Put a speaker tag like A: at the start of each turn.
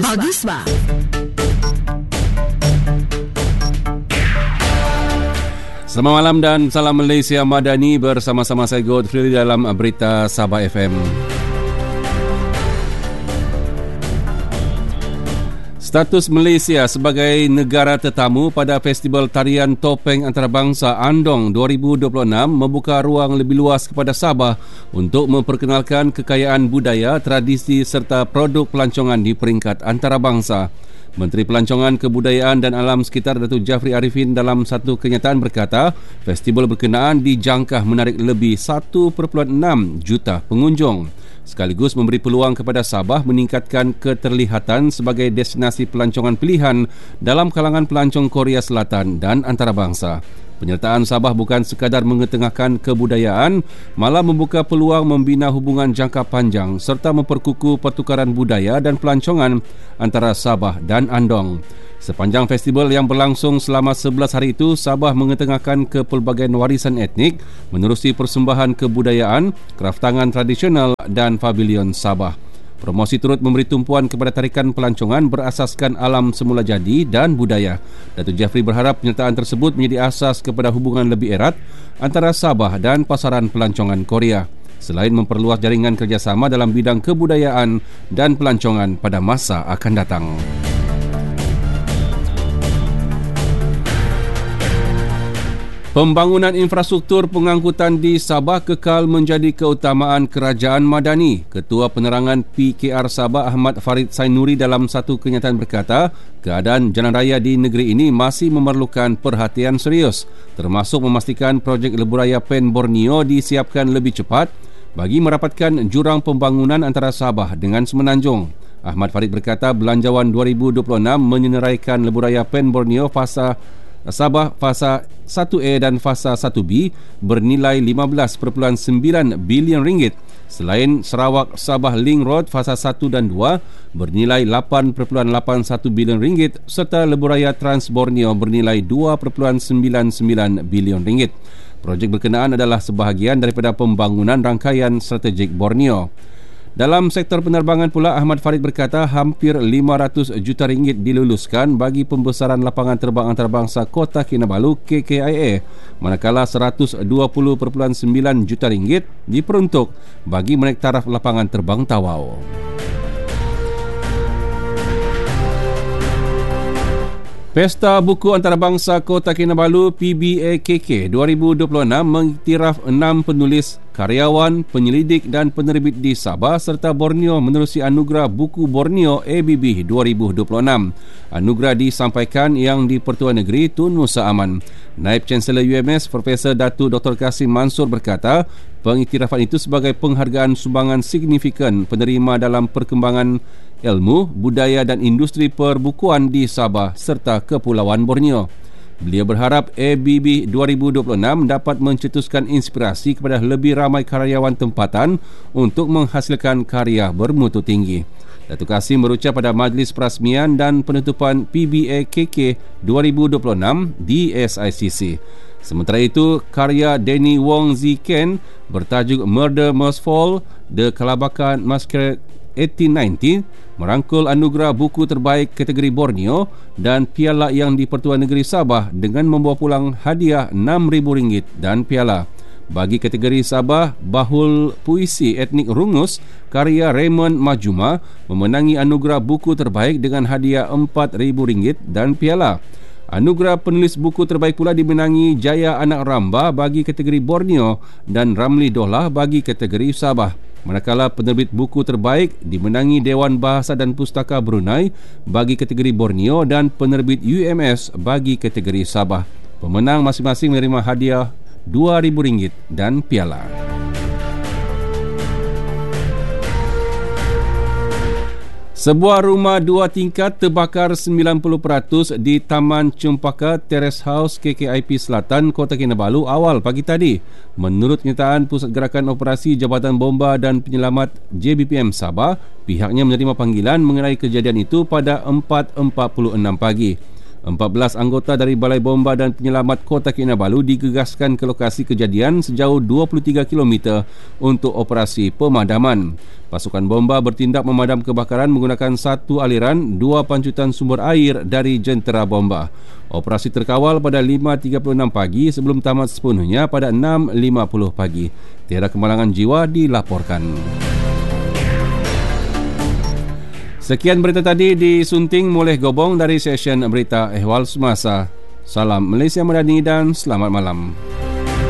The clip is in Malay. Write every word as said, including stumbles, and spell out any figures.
A: Bagus bah.
B: Selamat malam dan salam Malaysia Madani, bersama-sama saya Godfrey dalam Berita Sabah F M. Status Malaysia sebagai negara tetamu pada Festival Tarian Topeng Antarabangsa Andong dua ribu dua puluh enam membuka ruang lebih luas kepada Sabah untuk memperkenalkan kekayaan budaya, tradisi serta produk pelancongan di peringkat antarabangsa. Menteri Pelancongan, Kebudayaan dan Alam Sekitar Datuk Jafri Arifin dalam satu kenyataan berkata, festival berkenaan dijangka menarik lebih satu perpuluhan enam juta pengunjung. Sekaligus memberi peluang kepada Sabah meningkatkan keterlihatan sebagai destinasi pelancongan pilihan dalam kalangan pelancong Korea Selatan dan antarabangsa. Penyertaan Sabah bukan sekadar mengetengahkan kebudayaan, malah membuka peluang membina hubungan jangka panjang serta memperkukuh pertukaran budaya dan pelancongan antara Sabah dan Andong. Sepanjang festival yang berlangsung selama sebelas hari itu, Sabah mengetengahkan kepelbagaian warisan etnik menerusi persembahan kebudayaan, kraftangan tradisional dan pavilion Sabah. Promosi turut memberi tumpuan kepada tarikan pelancongan berasaskan alam semula jadi dan budaya. Datuk Jafri berharap penyertaan tersebut menjadi asas kepada hubungan lebih erat antara Sabah dan pasaran pelancongan Korea, selain memperluas jaringan kerjasama dalam bidang kebudayaan dan pelancongan pada masa akan datang. Pembangunan infrastruktur pengangkutan di Sabah kekal menjadi keutamaan Kerajaan Madani. Ketua Penerangan P K R Sabah Ahmad Farid Sainuri dalam satu kenyataan berkata, keadaan jalan raya di negeri ini masih memerlukan perhatian serius, termasuk memastikan projek lebuh raya Pen Borneo disiapkan lebih cepat bagi merapatkan jurang pembangunan antara Sabah dengan Semenanjung. Ahmad Farid berkata, belanjawan dua ribu dua puluh enam menyenaraikan lebuh raya Pen Borneo fasa Sabah fasa satu A dan fasa satu B bernilai lima belas perpuluhan sembilan bilion ringgit. Selain Sarawak Sabah Link Road fasa satu dan dua bernilai lapan perpuluhan lapan satu bilion ringgit serta lebuh raya Trans Borneo bernilai dua perpuluhan sembilan sembilan bilion ringgit. Projek berkenaan adalah sebahagian daripada pembangunan rangkaian strategik Borneo. Dalam sektor penerbangan pula, Ahmad Farid berkata hampir lima ratus juta ringgit diluluskan bagi pembesaran lapangan terbang antarabangsa Kota Kinabalu K K I A, manakala seratus dua puluh perpuluhan sembilan juta ringgit diperuntuk bagi menaik taraf lapangan terbang Tawau. Pesta Buku Antarabangsa Kota Kinabalu P B A K K dua ribu dua puluh enam mengiktiraf enam penulis, karyawan, penyelidik dan penerbit di Sabah serta Borneo menerusi Anugerah Buku Borneo A B B dua ribu dua puluh enam. Anugerah disampaikan Yang di-Pertuan Negeri Tun Musa Aman. Naib Chancellor U M S Profesor Datuk Doktor Kasim Mansur berkata, pengiktirafan itu sebagai penghargaan sumbangan signifikan penerima dalam perkembangan ilmu, budaya dan industri perbukuan di Sabah serta Kepulauan Borneo. Beliau berharap A B B dua ribu dua puluh enam dapat mencetuskan inspirasi kepada lebih ramai karyawan tempatan untuk menghasilkan karya bermutu tinggi. Datuk Kasim berucap pada majlis perasmian dan penutupan P B A K K dua ribu dua puluh enam di S I C C. Sementara itu, karya Danny Wong Zi Ken bertajuk Murder Must Fall, The Kelabakan Masquerade lapan belas sembilan belas merangkul anugerah buku terbaik kategori Borneo dan piala Yang di-Pertuan Negeri Sabah dengan membawa pulang hadiah enam ribu ringgit dan piala. Bagi kategori Sabah Bahul Puisi Etnik Rungus, karya Raymond Majuma memenangi anugerah buku terbaik dengan hadiah empat ribu ringgit dan piala. Anugerah penulis buku terbaik pula dimenangi Jaya Anak Ramba bagi kategori Borneo dan Ramli Dohlah bagi kategori Sabah. Manakala penerbit buku terbaik dimenangi Dewan Bahasa dan Pustaka Brunei bagi kategori Borneo dan penerbit U M S bagi kategori Sabah. Pemenang masing-masing menerima hadiah dua ribu ringgit dan piala. Sebuah rumah dua tingkat terbakar sembilan puluh peratus di Taman Cempaka Terrace House K K I P Selatan, Kota Kinabalu awal pagi tadi. Menurut kenyataan Pusat Gerakan Operasi Jabatan Bomba dan Penyelamat J B P M Sabah, pihaknya menerima panggilan mengenai kejadian itu pada empat empat puluh enam pagi. empat belas anggota dari Balai Bomba dan Penyelamat Kota Kinabalu digegaskan ke lokasi kejadian sejauh dua puluh tiga kilometer untuk operasi pemadaman. Pasukan bomba bertindak memadam kebakaran menggunakan satu aliran, dua pancutan sumber air dari jentera bomba. Operasi terkawal pada lima tiga puluh enam pagi sebelum tamat sepenuhnya pada enam lima puluh pagi. Tiada kemalangan jiwa dilaporkan. Sekian berita tadi disunting oleh Gobong dari session Berita Ehwal Semasa. Salam Malaysia Madani dan selamat malam.